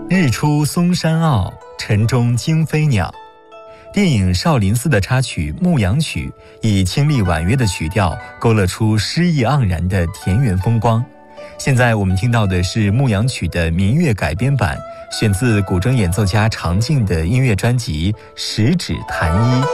日出嵩山坳，晨钟惊飞鸟。电影《少林寺》的插曲《牧羊曲》以清丽婉约的曲调，勾勒出诗意盎然的田园风光。现在我们听到的是《牧羊曲》的民乐改编版，选自古筝演奏家常静的音乐专辑《十指弹一》。